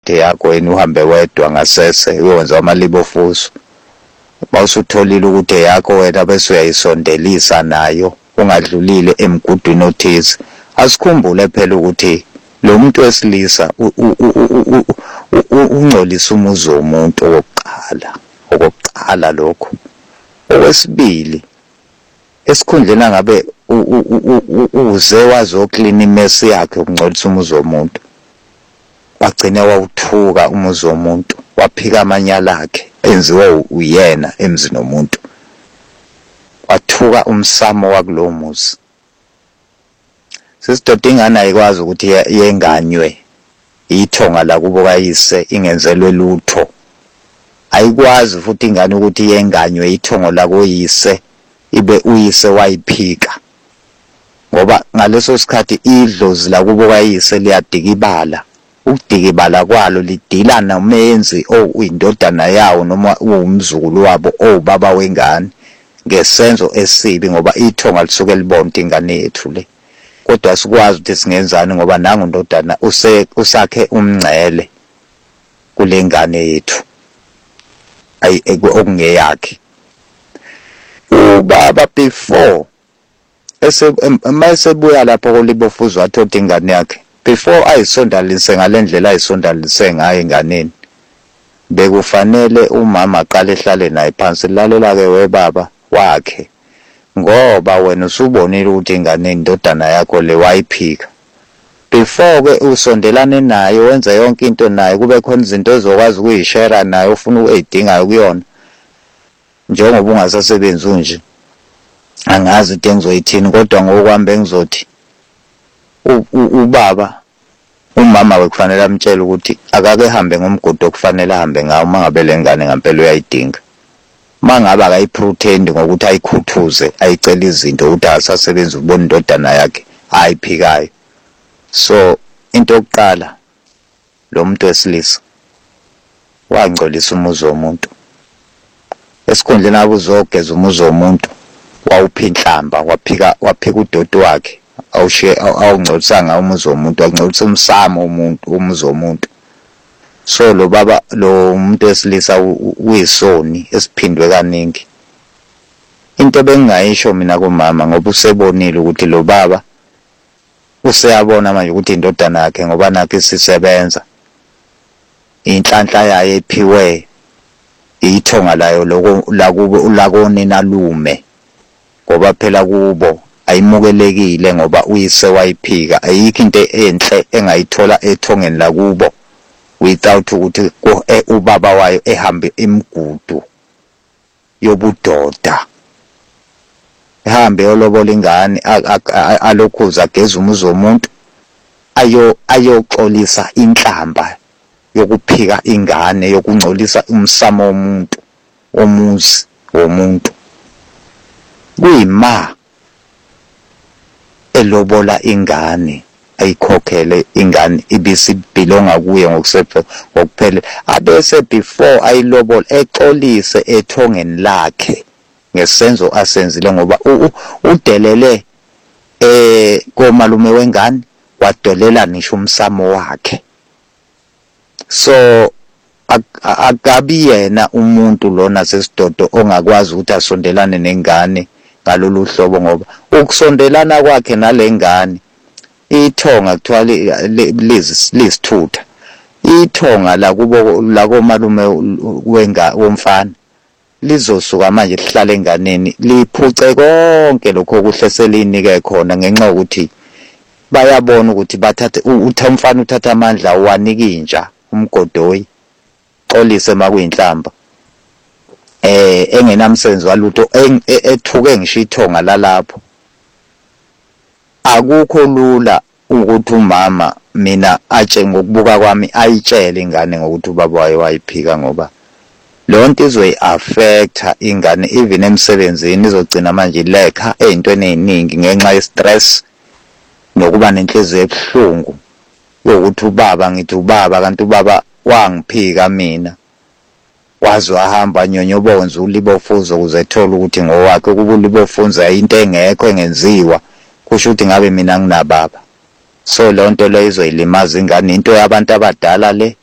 ukuthi yakho wena uhambe wedwa ngasese uyenza amalibofuso bawusutholile ukuthi yakho wena bese uyayisondelisa nayo ungadlulile emgudwini othize. Asikhumbule phela ukuthi lo muntu wesilisa ungcolisa umuzi womuntu okokuqala lokho. Okwesibili esikhundleni ngabe uze wazoklina imesi yakhe ukungcolisa umuzi womuntu, wagcina wawuthuka umuzi womuntu, waphika amanyala akhe enziwe uyena emzini womuntu, wathuka umsamo wakulowo muzi. Sisidoda ingane ayikwazi ukuthi yenganywe ithonga la kubo kayise ingenzelwe lutho. Ayikwazi futhi ingane ukuthi yenganywe ithongo la koyise ibe uyise wayiphika, ngoba ngaleso sikhathi idlozi la kubo kayise liyadikibala. Ukudikibala kwalo lidila nomenzi oyindodana yawo noma umzukulu wabo obaba wengane ngesenzo esibi, ngoba ithonga lisuke libonke ingane yethu le. Kodwa sikwazi ukuthi singenzani ngoba nangu indodana usakhe umngcele kule ngane yethu okungeyakhe. Ubaba before mayesebuya lapho kulibofuzo wathola ingane yakhe, before ayisondalise ngalendlela ayisondalise ngayo enganeni, bekufanele umama aqale ehlale naye phansi lalela ke webaba wakhe, ngoba wena usubonile ukuthi ingane indodana yakho le wayiphika. Before ke usondelane naye wenza yonke into naye, kube khona izinto ezokwazi ukuyishare naye ufuna ukuyidingayo kuyona, njengoba ungasasebenzi nje. Angazi into engizoyithini, kodwa ngokwami engizothi ubaba umama bekufanele amtshele ukuthi akake hambe ngomgudu okufanele ahambe ngawo mangabe lengane ngempela uyayidinga. Mangabe akayiprotein ngokuthi ayikhuthuze ayicela izinto ukuthi asasebenza ubona indodana yakhe ayiphikayo. So into yokuqala lo muntu wesilisa wangcolisa umuzi womuntu. Esikhundleni abuzogeza umuzi womuntu wawupha inhlamba, waphika udodo wakhe awungcolisanga umuzi womuntu, wangcolisa umsamo womuntu umuzi womuntu. So lo baba lo muntu wesilisa uyisoni esiphindwe kaningi. Into bengayisho mina kumama ngoba usebonile ukuthi lo baba useyabona manje ukuthi indodana yakhe ngoba nakhe isisebenza inhlanhla yayo ephiwe ithonga layo lakonina lume, ngoba phela kubo ayimukelekile ngoba uyise wayiphika. Ayikho into enhle engayithola ethongeni la kubo without ukuthi ubaba wayo ehambe imigudu yobudoda, ehambe yolobola ingane alokhuza ageza umuzi womuntu ayoxolisa inhlamba yokuphika ingane, yokungcolisa umsamo womuntu womuzi womuntu. Kuyima elobola ingane ayikhokhele ingane ibisi belonga kuye ngokuphela, abese before ayilobola exolise ethongeni lakhe ngesenzo asenzile, ngoba udelele komalume wengane wadolela nisho umsamo wakhe. So akabi yena umuntu lona sesidodo ongakwazi ukuthi asondelane nengane ngalolu hlobo, ngoba ukusondelana kwakhe nalengane ithonga kuthiwa lisithutha. Ithonga la kubo la komalume womfana lizosuka manje lihlala enganeni liphuce konke lokho okuhle selinike khona, ngenxa yokuthi bayabona ukuthi bathathe umfana uthatha amandla uwanika inja umgodoyi xolise makuyinhlamba engenamsebenzi walutho ethuke ngisho ithonga lalapho. Akukho lula ukuthi umama mina atshe ngokubuka kwami ayitshele ingane ngokuthi ubaba wayo wayiphika, ngoba lonto izoyi-affecta ingane even emsebenzini, izogcina manje ilekha ey'ntweni ey'ningi ngenxa ye-stress nokuba nenhliziyo ebuhlungu yokuthi ubaba ngithi ubaba kanti ubaba wangiphika mina, waze wahamba nyonyobonza ulibofuzo ukuze ethole ukuthi ngowakhe. Kuba ulibofuzo into engekho engenziwa, kusho ukuthi ngabe mina nginababa. So lonto le izoyilimaza ingane, into yabantu abadala le